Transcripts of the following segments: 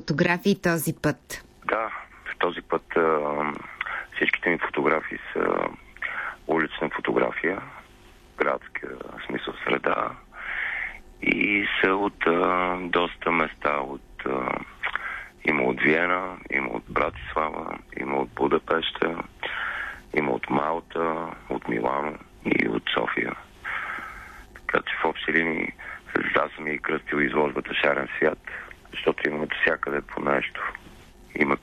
фотографии този път. Да, този път всичките ми фотографии са улична фотография, градска, в смисъл среда, и са от доста места. Има от Виена, има от Братислава, има от Будапеща, има от Малта, от Милано и от София. Така че в общи линии аз съм и кръстил изложбата Шарен свят, защото има от всякъде по нещо. Има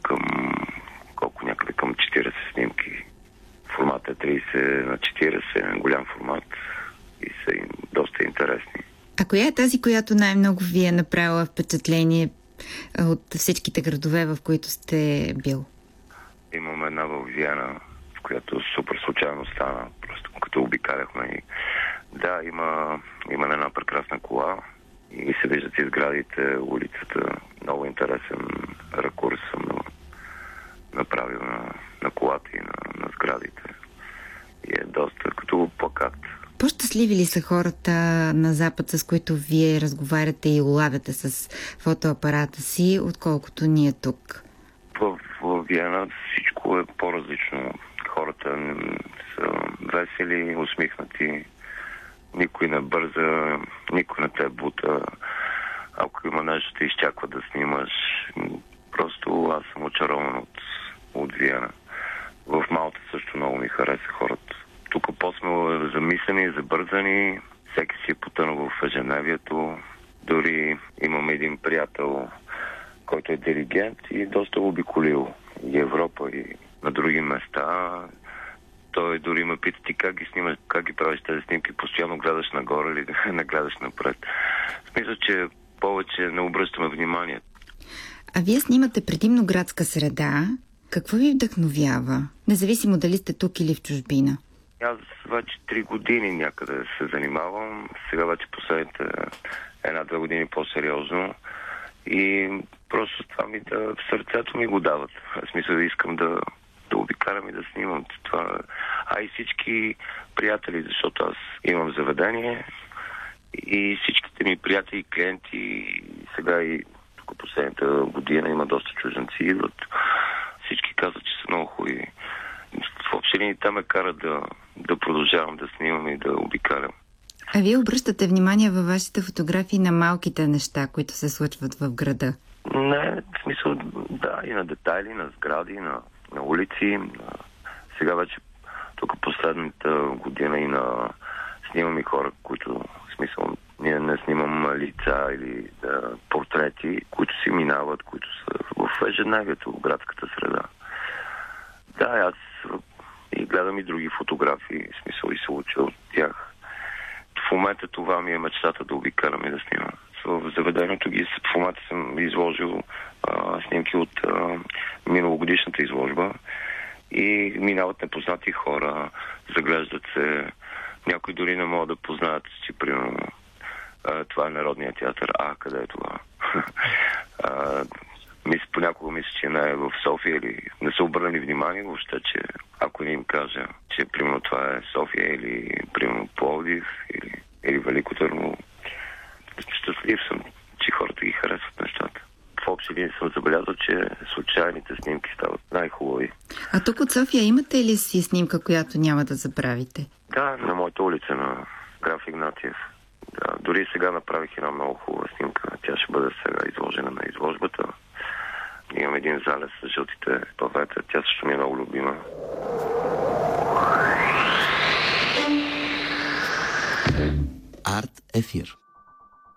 някъде към 40 снимки. Форматът е 30 на 40, голям формат и са им доста интересни. А коя е тази, която най-много ви е направила впечатление от всичките градове, в които сте бил? Имам една в Виена, в която супер случайно стана, просто като обикаляхме. Да, има една прекрасна кола и се виждат и сградите, улицата. Много интересен ракурс съм направил на колата и на сградите. И е доста като плакат. По-щастливи ли са хората на Запад, с които вие разговаряте и улавяте с фотоапарата си, отколкото ние тук? В Виена всичко е по-различно. Хората са весели, усмихнати. Никой не бърза, никой не те бута. Ако има нещо, те изчаква да снимаш. Просто аз съм очарован от Виена. В Малта също много ми хареса хората. Тук по-сме замислени, забързани. Всеки си е потънал в ежедневието. Дори имам един приятел, който е диригент и доста обиколил и Европа, и на други места. Той дори ме пита: ти как ги снимаш, как ги правиш тези снимки? Постоянно гледаш нагоре или не гледаш напред? Мисля, че повече не обръщаме внимание. А вие снимате предимно градска среда. Какво ви вдъхновява? Независимо дали сте тук или в чужбина. Аз вече 3 години някъде се занимавам. Сега вече последните 1-2 години по-сериозно. И просто това в сърцето ми го дават. В смисъл, искам да обикалям и да снимам това. А и всички приятели, защото аз имам заведение и всичките ми приятели, клиенти, сега и тук последната година има доста чужденци идват. Всички казват, че са много хубави. В общи линии те ме карат да продължавам да снимам и да обикалям. А вие обръщате внимание във вашите фотографии на малките неща, които се случват в града? Не, в смисъл, да, и на детайли, на сгради, на улици. Сега вече тук последната година снимам и хора, които, в смисъл, ние не снимам лица или портрети, които си минават, които са в ежедневието, в градската среда. Да, аз и гледам и други фотографии, в смисъл, и се уча от тях. В момента това ми е мечтата, да обикалям и да снимам. В заведението в момента съм изложил снимки от миналогодишната изложба и минават непознати хора, заглеждат се. Някои дори не могат да познаят, че примерно това е Народният театър. Къде е това? Понякога мисля, че не е в София или не са обърнали внимание въобще, че ако не им кажа, че примерно това е София или примерно Пловдив или Велико Търново. Щастлив съм, че хората ги харесват нещата. В общи линии съм забелязал, че случайните снимки стават най-хубави. А тук от София имате ли си снимка, която няма да забравите? Да, на моята улица, на граф Игнатиев. Да, дори сега направих една много хубава снимка. Тя ще бъде сега изложена на изложбата. Имам един залез с жълтите павета. Тя също ми е много любима. Арт ефир.